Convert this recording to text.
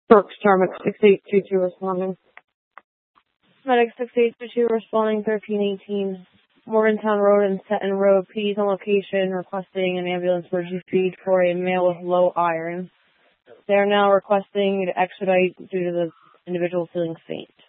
Brooks, Tarmac 6822 responding. Medic 6822 responding 1318. Morgantown Road and Seton Road, PD's on location requesting an ambulance emergency feed for a male with low iron. They are now requesting to expedite due to the individual feeling faint.